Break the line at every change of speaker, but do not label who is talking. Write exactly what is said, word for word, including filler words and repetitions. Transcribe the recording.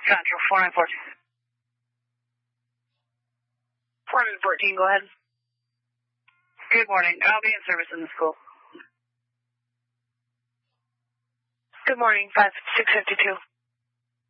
Central, four nine fourteen. four nine fourteen, go ahead. Good morning. I'll be in service in the school. Good morning, five six fifty-two.